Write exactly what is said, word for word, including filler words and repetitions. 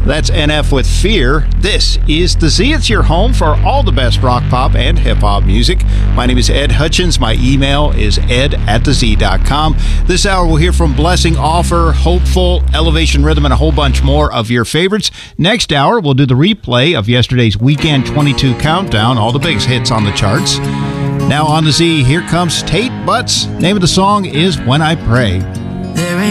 That's N F with Fear. This is The Z. It's your home for all the best rock, pop, and hip-hop music. My name is Ed Hutchins. My email is ed at the z dot com. This hour we'll hear from Blessing Offor, Hopeful, Elevation Rhythm, and a whole bunch more of your favorites. Next hour, we'll do the replay of yesterday's Weekend twenty-two countdown, all the biggest hits on the charts. Now on The Z, here comes Tate Butts. Name of the song is When I Pray.